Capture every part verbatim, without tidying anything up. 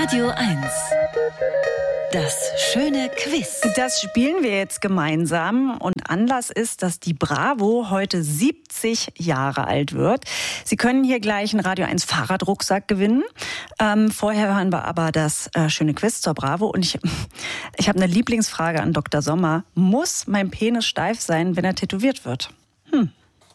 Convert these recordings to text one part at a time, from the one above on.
Radio eins. Das schöne Quiz. Das spielen wir jetzt gemeinsam und Anlass ist, dass die Bravo heute siebzig Jahre alt wird. Sie können hier gleich einen Radio eins Fahrradrucksack gewinnen. Ähm, vorher hören wir aber das äh, schöne Quiz zur Bravo und ich, ich habe eine Lieblingsfrage an Doktor Sommer. Muss mein Penis steif sein, wenn er tätowiert wird? Hm.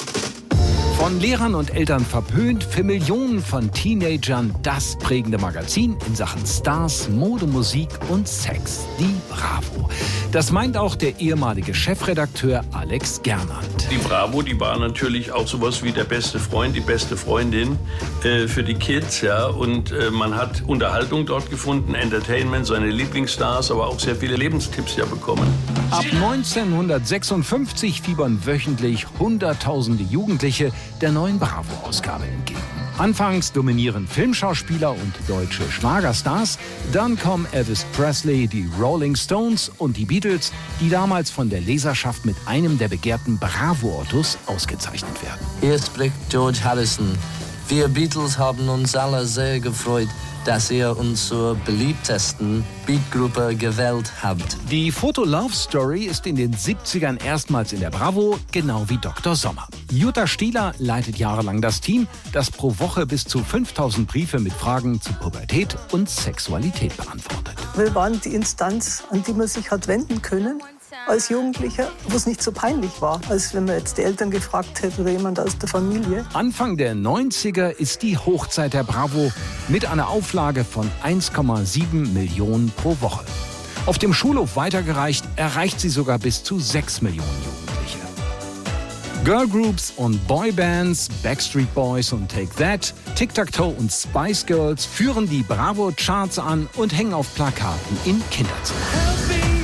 Von Lehrern und Eltern verpönt, für Millionen von Teenagern das prägende Magazin in Sachen Stars, Mode, Musik und Sex, die Bravo. Das meint auch der ehemalige Chefredakteur Alex Gernand. Die Bravo, die war natürlich auch sowas wie der beste Freund, die beste Freundin äh, für die Kids, ja. Und äh, man hat Unterhaltung dort gefunden, Entertainment, seine Lieblingsstars, aber auch sehr viele Lebenstipps ja bekommen. Ab neunzehnhundertsechsundfünfzig fiebern wöchentlich Hunderttausende Jugendliche der neuen Bravo-Ausgabe entgegen. Anfangs dominieren Filmschauspieler und deutsche Schlagerstars, dann kommen Elvis Presley, die Rolling Stones und die Beatles, die damals von der Leserschaft mit einem der begehrten Bravo-Autos ausgezeichnet werden. Hier spricht George Harrison. Wir Beatles haben uns alle sehr gefreut, dass ihr uns zur beliebtesten Beatgruppe gewählt habt. Die Foto-Love-Story ist in den siebzigern erstmals in der Bravo, genau wie Doktor Sommer. Jutta Stieler leitet jahrelang das Team, das pro Woche bis zu fünftausend Briefe mit Fragen zu Pubertät und Sexualität beantwortet. Wir waren die Instanz, an die man sich hat wenden können als Jugendlicher, wo es nicht so peinlich war, als wenn man jetzt die Eltern gefragt hätte oder jemand aus der Familie. Anfang der neunziger ist die Hochzeit der Bravo mit einer Auflage von eins Komma sieben Millionen pro Woche. Auf dem Schulhof weitergereicht erreicht sie sogar bis zu sechs Millionen Jugendliche. Girlgroups und Boybands, Backstreet Boys und Take That, Tic-Tac-Toe und Spice Girls führen die Bravo-Charts an und hängen auf Plakaten in Kinderzimmern.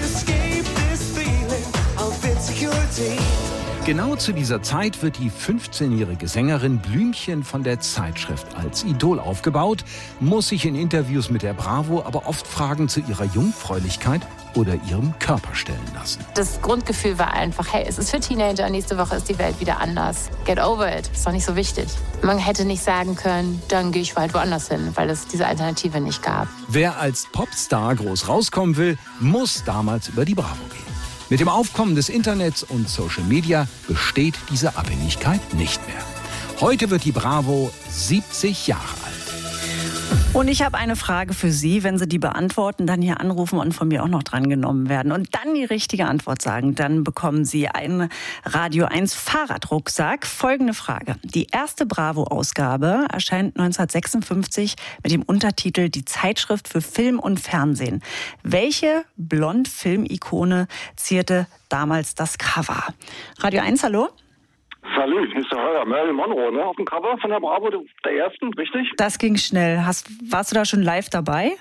Genau zu dieser Zeit wird die fünfzehnjährige Sängerin Blümchen von der Zeitschrift als Idol aufgebaut, muss sich in Interviews mit der Bravo aber oft Fragen zu ihrer Jungfräulichkeit oder ihrem Körper stellen lassen. Das Grundgefühl war einfach, hey, es ist für Teenager, nächste Woche ist die Welt wieder anders. Get over it, ist doch nicht so wichtig. Man hätte nicht sagen können, dann gehe ich halt woanders hin, weil es diese Alternative nicht gab. Wer als Popstar groß rauskommen will, muss damals über die Bravo gehen. Mit dem Aufkommen des Internets und Social Media besteht diese Abhängigkeit nicht mehr. Heute wird die Bravo siebzig Jahre alt. Und ich habe eine Frage für Sie. Wenn Sie die beantworten, dann hier anrufen und von mir auch noch drangenommen werden und dann die richtige Antwort sagen, dann bekommen Sie einen Radio eins Fahrradrucksack. Folgende Frage. Die erste Bravo-Ausgabe erscheint neunzehnhundertsechsundfünfzig mit dem Untertitel Die Zeitschrift für Film und Fernsehen. Welche Blond-Film-Ikone zierte damals das Cover? Radio eins, hallo? Salut, hier ist der Heuer. Marilyn Monroe, ne? Auf dem Cover von der Bravo, der ersten, richtig? Das ging schnell. Hast, warst du da schon live dabei?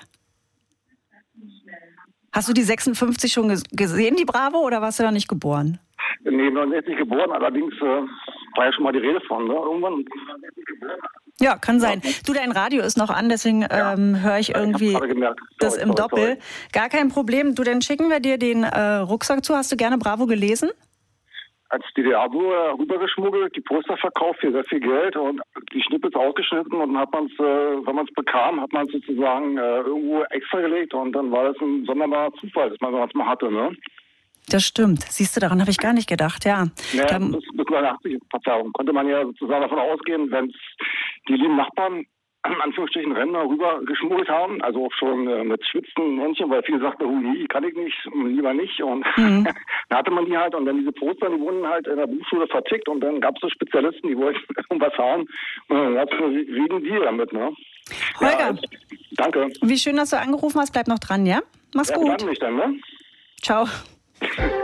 Hast du die sechsundfünfzig schon gesehen, die Bravo, oder warst du da nicht geboren? Nee, noch nicht geboren, allerdings äh, war ja schon mal die Rede von, ne? Irgendwann. Ja, kann sein. Du, dein Radio ist noch an, deswegen ja. ähm, höre ich irgendwie ich gemerkt. das sorry, im sorry, Doppel. sorry. Gar kein Problem. Du, dann schicken wir dir den äh, Rucksack zu. Hast du gerne Bravo gelesen? Als D D R-Bürger rübergeschmuggelt, die Poster verkauft für sehr viel Geld und die Schnippels ausgeschnitten und hat man's, äh, wenn man es bekam, hat man es sozusagen äh, irgendwo extra gelegt und dann war das ein sonderbarer Zufall, dass man sowas mal hatte, ne? Das stimmt. Siehst du, daran habe ich gar nicht gedacht, ja. Ja, da, bis, bis neunundachtzig, Verzeihung, konnte man ja sozusagen davon ausgehen, wenn die lieben Nachbarn in Anführungsstrichen Rentner rüber geschmuggelt haben, also auch schon äh, mit schwitzenden Händchen, weil viele sagten, hui, kann ich nicht, lieber nicht. Und mhm. dann hatte man die halt und dann diese Poster, die wurden halt in der Buchschule vertickt und dann gab es so Spezialisten, die wollten irgendwas haben und dann gab es einen riesen Deal damit, ne? Holger, ja, also, danke. Wie schön, dass du angerufen hast, bleib noch dran, ja? Mach's ja, gut. Bedanke mich dann, ne? Ciao.